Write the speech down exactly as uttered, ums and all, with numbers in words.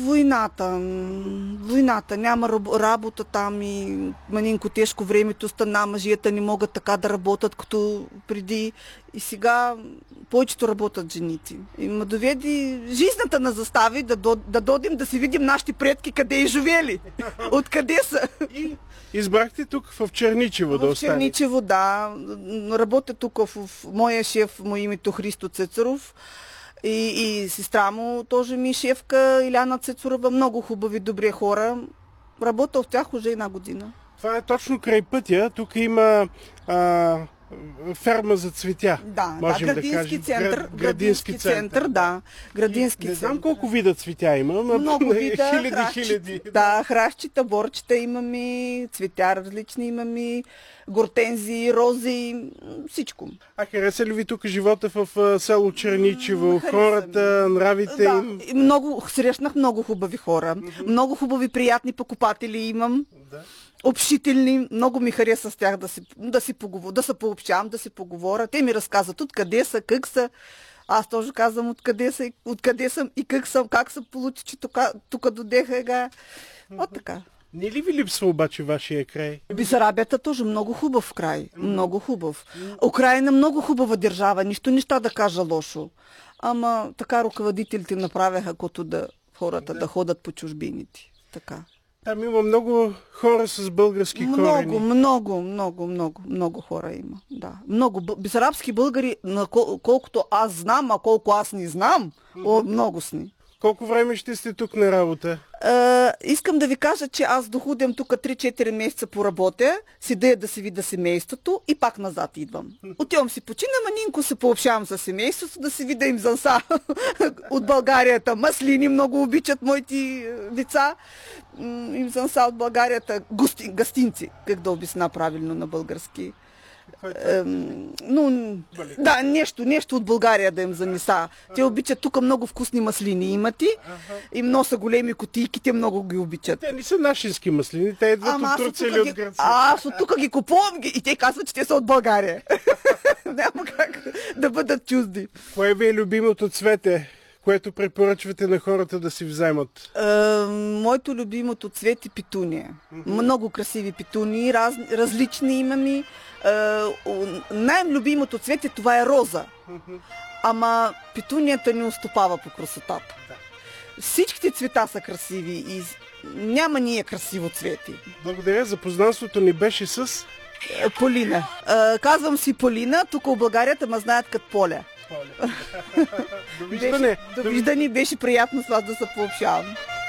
войната. Войната. Няма работа там и манинко тежко времето стана. Мъжията не могат така да работят, като преди. И сега повечето работят жените. И ме доведи жизната на застави да, до, да додим да си видим нашите предки къде и живели. Откъде са. И избрахте тук в Черничево да останете. В Черничево, да. Работя тук в, в моя шеф, му името Христо Цецаров. И, и сестра му тоже ми шефка Иляна Цецурова. Много хубави, добри хора. Работя в тях уже една година. Това е точно край пътя. Тук има а, ферма за цветя. Да, можем да, градински да кажем. център. Град, градински център, център, да. Градински не знам център. колко вида цветя има, но много вида, хиляди, хращи, хиляди. Да, хращчета, борчета имаме, цветя различни имаме, гортензии, рози, всичко. А хареса ли ви тук живота в село Черничево? Хареса хората, ми. нравите Да, им? много, срещнах много хубави хора. Mm-hmm. Много хубави, приятни покупатели имам. Да. Общителни, много ми хареса с тях да си, да си поговор, да се пообщавам, да си поговоря. Те ми разказват откъде са, как са. Аз тоже казвам откъде са, откъде съм и как съм, как се получи, че тук, тук додеха ега. От така. Не ли ви липсва обаче вашия край? Бесарабията тоже много хубав край. Много хубав. Украина много хубава държава, нищо неща да кажа лошо. Ама така ръководителите направяха, като да хората да, да ходят по чужбините. Така. Там има много хора с български много, корени. Много, много, много, много, много хора има. Да. Много. Бесарабски българи, колкото аз знам, а колко аз не знам, о, много сни. Колко време ще сте тук на работа? Е, искам да ви кажа, че аз доходям тук три-четири месеца по работя, седя да си видя семейството и пак назад идвам. Отивам си почина, манинко се пообщавам с семейството, да си видя им занса от Българията. Маслини много обичат моите деца. Им занса от Българията. Гости, гостинци, как да обясна правилно на български. Ем, ну, да, нещо, нещо от България да им занеса. Те обичат тук много вкусни маслини имат и, и много са големи кутийки, те много ги обичат. Те не са нашински маслини, те идват Ама от Турция или от Гърция. А, аз от тук ги купувам и те казват, че те са от България. Няма как да бъдат чужди. Кое ви е любимото цвете, което препоръчвате на хората да си вземат? Е, моето любимото цвет е петуния. Mm-hmm. Много красиви петунии, раз, различни имаме. Uh, най-любимото цвете това е роза. Mm-hmm. Ама петунията не уступава по красотата. Да. Всичките цвета са красиви и няма ние красиво цвети. Благодаря, запознанството ни беше с... Полина. Uh, казвам си Полина, тук в Българията ме знаят като Поля. Поля. Довиждане. Беше, довиждане, беше приятно с вас да се пообщавам.